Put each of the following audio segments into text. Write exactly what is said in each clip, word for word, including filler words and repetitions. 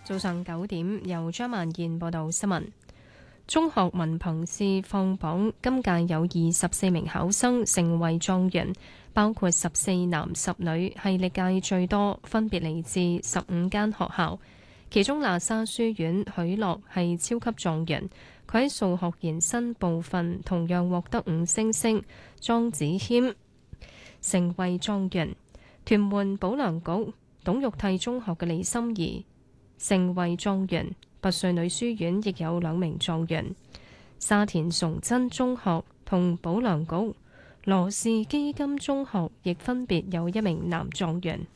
早上九點，由張曼燕報道新聞。中學文憑試放榜，今屆有二十四名考生成為狀元，包括十四男十女，係歷屆最多，分別嚟自十五間學校。其中喇沙書院許樂係超級狀元，佢喺數學延伸部分同樣獲得五星星。莊子謙成為狀元。屯門保良局董玉娣中學嘅李心怡成為狀元。拔萃女書院亦有兩名狀元。沙田崇真中學同保良局羅氏基金中學亦分別有一名男狀元。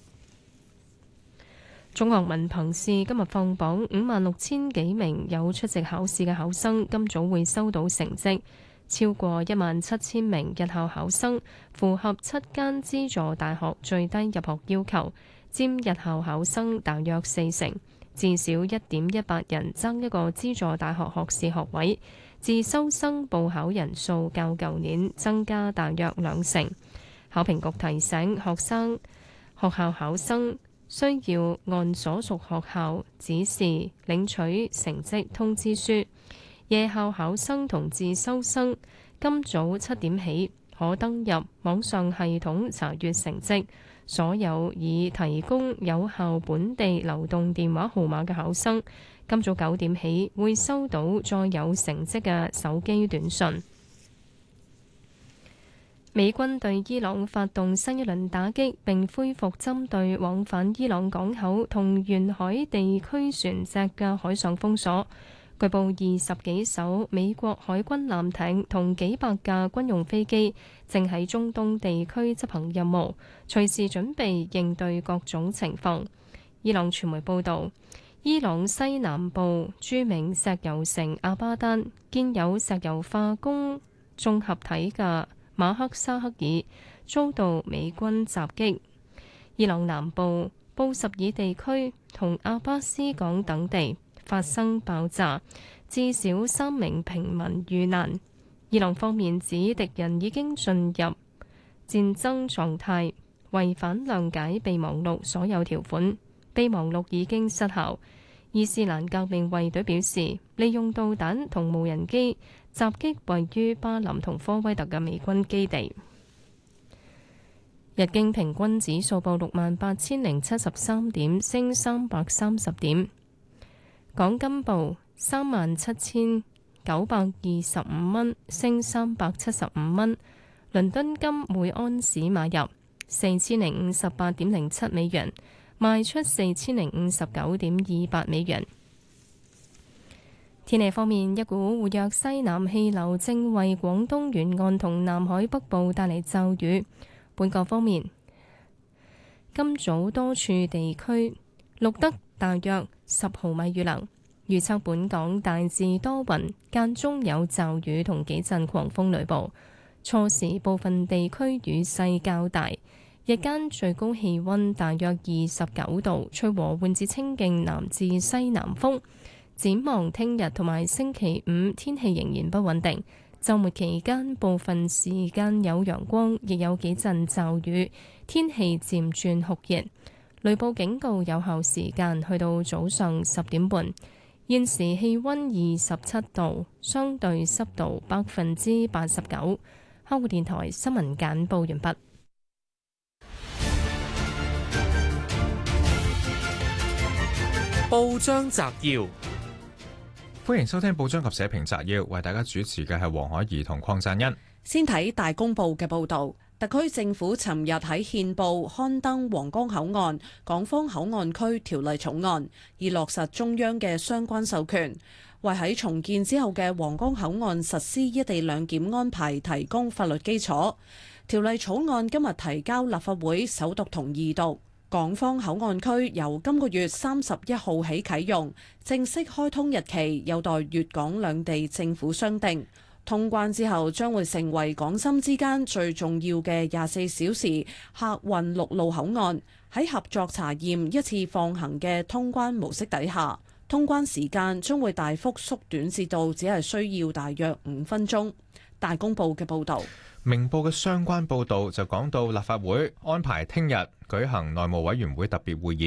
中學文憑試今日放榜，五萬六千幾名有出席考試嘅考生今早會收到成績，超過一萬七千名日校考生符合七間資助大學最低入學要求，佔日校考生大約四成。至少一點一八人爭一個資助大學學士學位，自修生報考人數較舊年增加大約兩成。考評局提醒學生、學校考生需要按所屬學校指示領取成績通知書。夜校考生同自修生今早七點起可登入網上系統查閱成績。所有已提供有效本地流動電話號碼嘅考生，今早九點起會收到載有成績嘅手機短訊。美軍對伊朗發動新一輪打擊，並恢復針對往返伊朗港口同沿海地區船隻嘅海上封鎖。據報二十幾艘美國海軍艦艇同幾百架軍用飛機正喺中東地區執行任務，隨時準備應對各種情況。伊朗傳媒報導，伊朗西南部著名石油城阿巴丹建有石油化工綜合體嘅馬克沙克爾遭到美軍襲擊。伊朗南部布什爾地區同阿巴斯港等地發生爆炸，至少三名平民遇難。伊朗方面指敵人已經進入戰爭狀態，違反諒解備忘錄所有條款，備忘錄已經失效。伊斯蘭革命衛隊表示，利用導彈同無人機襲擊位於巴林同科威特嘅美軍基地。日經平均指數報六萬八千零七十三點，升三百三十點。港金報三萬七千九百二十五蚊，升三百七十五蚊。倫敦金每安士買入四千零五十八點零七美元，賣出四千零五十九點二八美元。天氣方面，一股活躍西南氣流正為廣東沿岸同南海北部帶嚟驟雨。本港方面，今早多處地區錄得大約十毫米雨量，預測本港大致多雲，間中有驟雨同幾陣狂風雷暴。初時部分地區雨勢較大，日間最高氣溫大約二十九度，吹和緩至清勁南至西南風。展望聽日同埋星期五天氣仍然不穩定，週末期間部分時間有陽光，亦有幾陣驟雨，天氣漸轉酷熱。雷暴警告有效時間去到早上十點半。現時氣溫二十七度，相對濕度百分之八十九。香港電台新聞簡報完畢。 報章摘要， 歡迎收聽報章及社評摘要，為大家主持嘅係黃海怡同鄺贊恩。 先睇大公報嘅報導。特區政府尋日喺憲報刊登皇崗口岸港方口岸區條例草案，以落實中央嘅相關授權，為喺重建之後嘅皇崗口岸實施一地兩檢安排提供法律基礎。條例草案今日提交立法會首讀同二讀。港方口岸區由今個月三十一號起啟用，正式開通日期有待粵港兩地政府商定。通關之後將會成為港深之間最重要嘅廿四小時客運陸路口岸。喺合作查驗一次放行嘅通關模式底下，通關時間將會大幅縮短至到只係需要大約五分鐘。大公報嘅報導。 明報嘅相關報導就講到立法會安排聽日舉行內務委員會特別會議，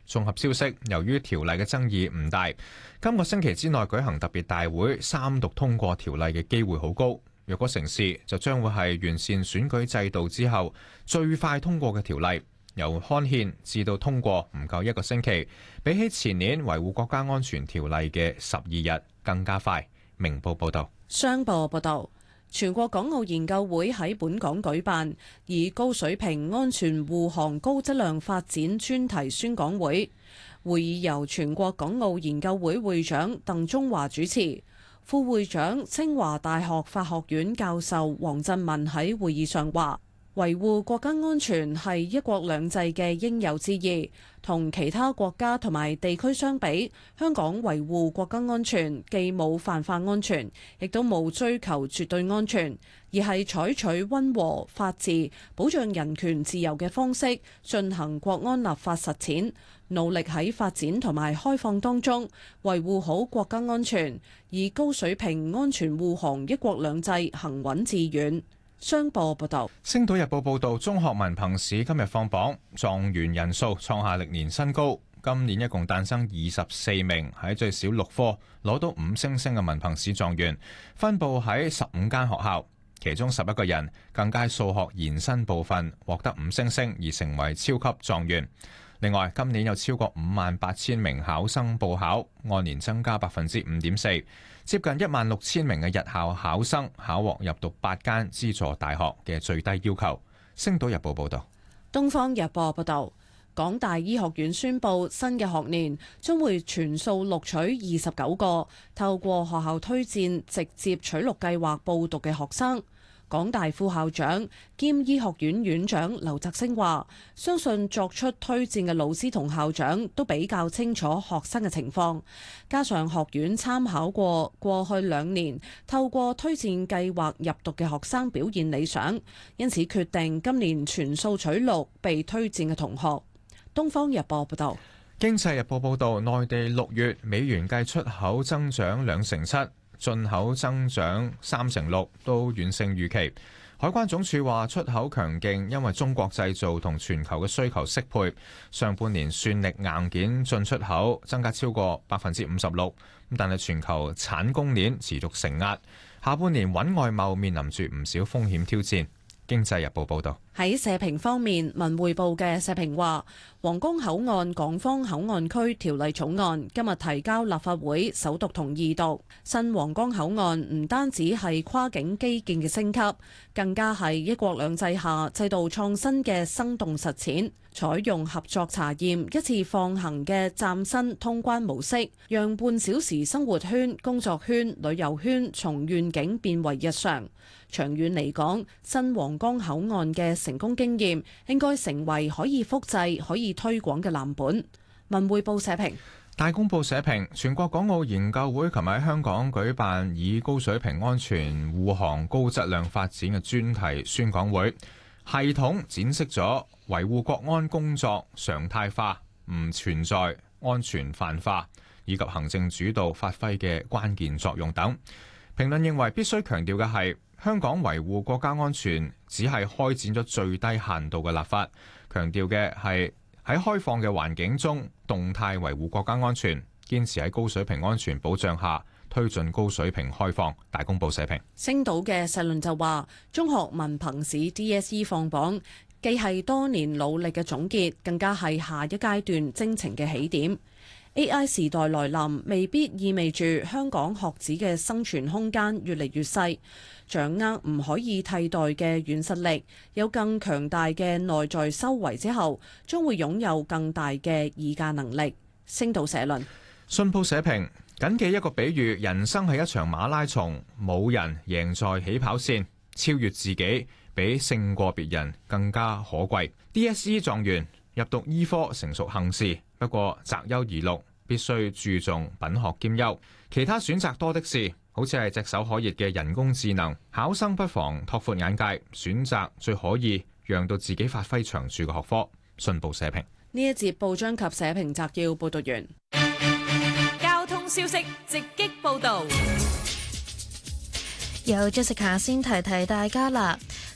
綜合消息，由於條例嘅爭議唔大，今個星期之內舉行特別大會，三讀通過條例嘅機會好高。若果成事，就將會係完善選舉制度之後最快通過嘅條例。由刊憲至到通過唔夠一個星期，比起前年維護國家安全條例嘅十二日更加快。明報報道。 商報報道。全國港澳研究會喺本港舉辦以高水平安全護航高質量發展專題宣講會，會議由全國港澳研究會會長鄧中華主持，副會長清華大學法學院教授黃振文喺會議上話，維護國家安全係一國兩制嘅應有之義，同其他國家同埋地區相比，香港維護國家安全既冇泛化安全，亦都冇追求絕對安全，而係採取溫和、法治、保障人權自由嘅方式進行國安立法實踐，努力喺發展同埋開放當中維護好國家安全，以高水平安全護航一國兩制行穩致遠。商報報道，《 星島日報》報道，中學文憑試今日放榜，狀元人數創下歷年新高。今年一共誕生二十四名喺最少六科攞到五星星嘅文憑試狀元，分佈喺十五間學校，其中十一個人更加喺數學延伸部分獲得五星星，而成為超級狀元。另外，今年有超過五萬八千名考生報考，按年增加百分之五點四，接近一萬六千名嘅日校考生考獲入讀八間資助大學嘅最低要求。星島日報報道。 東方日報報道，港大醫學院宣布新嘅學年將會全數錄取二十九個透過學校推薦直接取錄計劃報讀嘅學生。港大副校長兼醫學院院長劉澤星話，相信作出推薦嘅老師同校長都比較清楚學生嘅情況，加上學院參考過過去兩年透過推薦計劃入讀嘅學生表現理想，因此決定今年全數取錄被推薦嘅同學。東方日報報道。 經濟日報報道，內地六月美元計出口增長兩成七。進口增長三成六，都遠勝預期。海關總署話出口強勁，因為中國製造同全球嘅需求適配。上半年算力硬件進出口增加超過百分之五十六，但係全球產供鏈持續承壓。下半年穩外貿面臨住唔少風險挑戰。經濟日報報道。 喺社評方面，文匯報嘅社評話，皇崗口岸港方口岸區條例草案今日提交立法會首讀同二讀。新皇崗口岸唔單止係跨境基建嘅升級，更加係一國兩制下制度創新嘅生動實踐。採用合作查驗一次放行嘅嶄新通關模式，讓半小時生活圈、工作圈、旅遊圈從願景變為日常。長遠嚟講，新皇崗口岸嘅成功經驗應該成為可以複製、可以推廣嘅藍本。文匯報社評。 大公報社評，全國港澳研究會琴日喺香港舉辦以高水平安全護航高質量發展嘅專題宣講會，系統展示咗維護國安工作常態化，唔存在安全泛化，以及行政主導發揮嘅關鍵作用等。評論認為必須強調嘅係，香港維護國家安全只係開展咗最低限度嘅立法，強調嘅係喺開放嘅環境中動態維護國家安全，堅持喺高水平安全保障下推進高水平開放。大公報社評。 星島嘅社論就話，中學文憑試 D S E 放榜，既係多年努力嘅總結，更加係下一階段征程嘅起點。A I 時代來臨，未必意味住香港學子嘅生存空間越嚟越細。掌握唔可以替代嘅軟實力，有更強大嘅內在修為之後，將會擁有更大嘅議價能力。星島社論。 信報社評，謹記一個比喻，人生係一場馬拉松，冇人贏在起跑線，超越自己比勝過別人更加可貴。D S E 狀元入讀醫科成熟幸事，不過擇優而錄，必須注重品學兼優，其他選擇多的是。好似係炙手可熱嘅人工智能，考生不妨拓闊眼界，選擇最可以讓到自己發揮長處嘅學科。信報社評。 呢一節報章及社評摘要報道完。 交通消息直擊報道。 由 Jessica 先提提大家啦。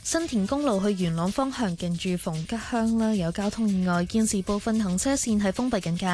新田公路去元朗方向近住逢吉鄉啦，有交通意外，現時部分行車線係封閉緊㗎。